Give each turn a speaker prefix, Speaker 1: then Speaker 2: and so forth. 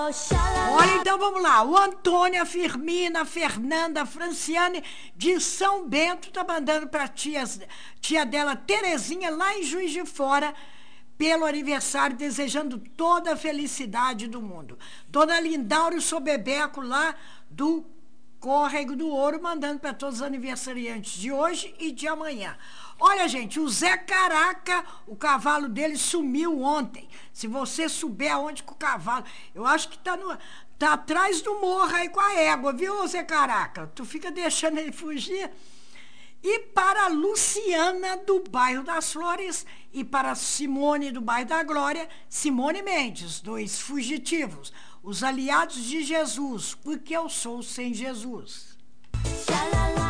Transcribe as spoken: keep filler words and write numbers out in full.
Speaker 1: Olha, então vamos lá. O Antônio, a Firmina, a Fernanda, a Franciane de São Bento tá mandando para tia, tia dela, Terezinha, lá em Juiz de Fora, pelo aniversário, desejando toda a felicidade do mundo. Dona Lindauro Sobebeco, lá do Córrego do Ouro, mandando para todos os aniversariantes de hoje e de amanhã. Olha, gente, o Zé Caraca, o cavalo dele sumiu ontem. Se você souber aonde com o cavalo, eu acho que tá, no, tá atrás do morro aí com a égua, viu, Zé Caraca? Tu fica deixando ele fugir. E para a Luciana, do bairro das Flores, e para a Simone, do bairro da Glória, Simone Mendes, dois fugitivos, os aliados de Jesus, porque eu sou sem Jesus. Xalala.